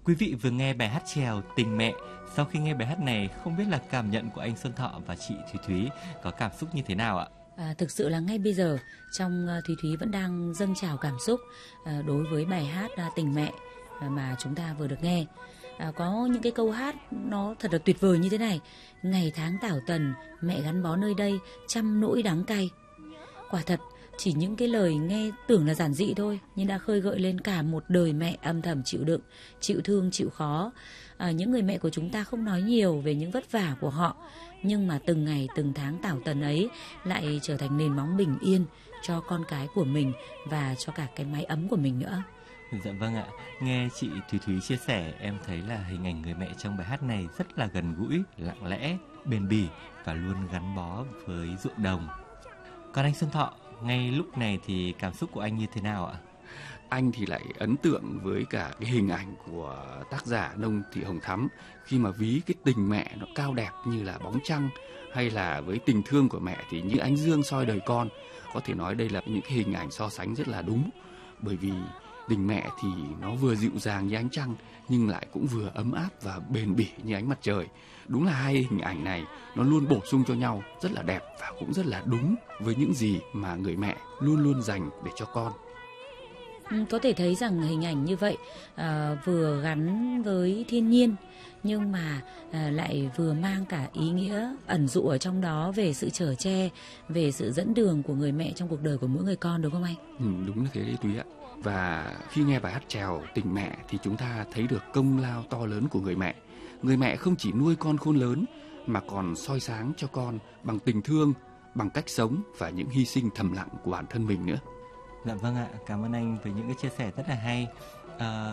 Quý vị vừa nghe bài hát chèo Tình Mẹ. Sau khi nghe bài hát này, không biết là cảm nhận của anh Xuân Thọ và chị Thúy Thúy có cảm xúc như thế nào ạ? Thực sự là ngay bây giờ trong Thúy Thúy vẫn đang dâng trào cảm xúc đối với bài hát Tình Mẹ mà chúng ta vừa được nghe. Có những cái câu hát nó thật là tuyệt vời như thế này: ngày tháng tảo tần, mẹ gắn bó nơi đây, trăm nỗi đắng cay. Quả thật, chỉ những cái lời nghe tưởng là giản dị thôi, nhưng đã khơi gợi lên cả một đời mẹ âm thầm chịu đựng, chịu thương, chịu khó. Những người mẹ của chúng ta không nói nhiều về những vất vả của họ, nhưng mà từng ngày, từng tháng tảo tần ấy lại trở thành nền móng bình yên cho con cái của mình và cho cả cái mái ấm của mình nữa. Dạ vâng ạ, nghe chị Thúy Thúy chia sẻ, em thấy là hình ảnh người mẹ trong bài hát này rất là gần gũi, lặng lẽ, bền bỉ và luôn gắn bó với ruộng đồng. Còn anh Xuân Thọ, ngay lúc này thì cảm xúc của anh như thế nào ạ? Anh thì lại ấn tượng với cả cái hình ảnh của tác giả Nông Thị Hồng Thắm khi mà ví cái tình mẹ nó cao đẹp như là bóng trăng, hay là với tình thương của mẹ thì như ánh dương soi đời con. Có thể nói đây là những cái hình ảnh so sánh rất là đúng, bởi vì tình mẹ thì nó vừa dịu dàng như ánh trăng nhưng lại cũng vừa ấm áp và bền bỉ như ánh mặt trời. Đúng là hai hình ảnh này nó luôn bổ sung cho nhau, rất là đẹp và cũng rất là đúng với những gì mà người mẹ luôn luôn dành để cho con. Có thể thấy rằng hình ảnh như vậy vừa gắn với thiên nhiên nhưng mà lại vừa mang cả ý nghĩa ẩn dụ ở trong đó về sự chở che, về sự dẫn đường của người mẹ trong cuộc đời của mỗi người con, đúng không anh? Đúng là thế đấy Túy ạ. Và khi nghe bài hát chèo Tình Mẹ thì chúng ta thấy được công lao to lớn của người mẹ. Người mẹ không chỉ nuôi con khôn lớn mà còn soi sáng cho con bằng tình thương, bằng cách sống và những hy sinh thầm lặng của bản thân mình nữa. Dạ vâng ạ, cảm ơn anh với những cái chia sẻ rất là hay.